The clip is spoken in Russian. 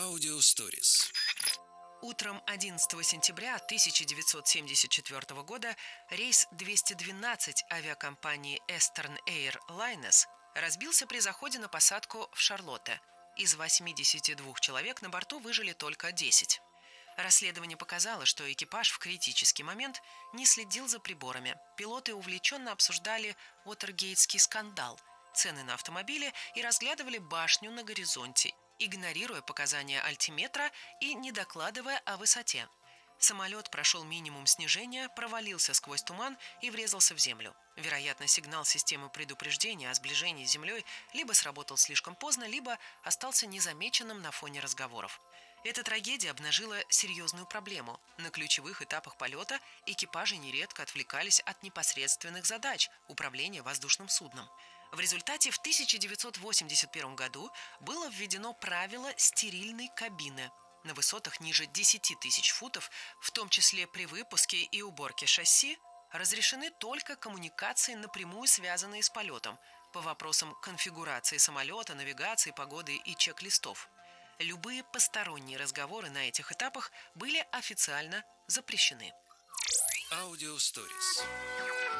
Аудиосторис. Утром 11 сентября 1974 года рейс 212 авиакомпании Eastern Airlines разбился при заходе на посадку в Шарлотте. Из 82 человек на борту выжили только 10. Расследование показало, что экипаж в критический момент не следил за приборами. Пилоты увлеченно обсуждали Уотергейтский скандал, цены на автомобили и разглядывали башню на горизонте, игнорируя показания альтиметра и не докладывая о высоте. Самолет прошел минимум снижения, провалился сквозь туман и врезался в землю. Вероятно, сигнал системы предупреждения о сближении с землей либо сработал слишком поздно, либо остался незамеченным на фоне разговоров. Эта трагедия обнажила серьезную проблему. На ключевых этапах полета экипажи нередко отвлекались от непосредственных задач управления воздушным судном. В результате в 1981 году было введено правило стерильной кабины. На высотах ниже 10 тысяч футов, в том числе при выпуске и уборке шасси, разрешены только коммуникации, напрямую связанные с полетом, по вопросам конфигурации самолета, навигации, погоды и чек-листов. Любые посторонние разговоры на этих этапах были официально запрещены. Аудиосторис.